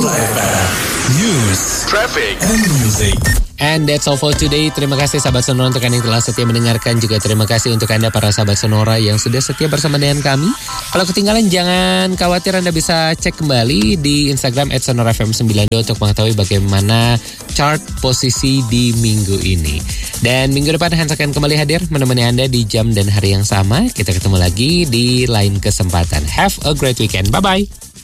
Sonora FM. News, traffic, and music. And that's all for today. Terima kasih sahabat Sonora untuk Anda yang telah setia mendengarkan. Juga terima kasih untuk Anda para sahabat Sonora yang sudah setia bersama dengan kami. Kalau ketinggalan jangan khawatir, Anda bisa cek kembali di Instagram @sonorafm92 untuk mengetahui bagaimana chart posisi di minggu ini. Dan minggu depan Hans akan kembali hadir menemani Anda di jam dan hari yang sama. Kita ketemu lagi di lain kesempatan. Have a great weekend. Bye-bye.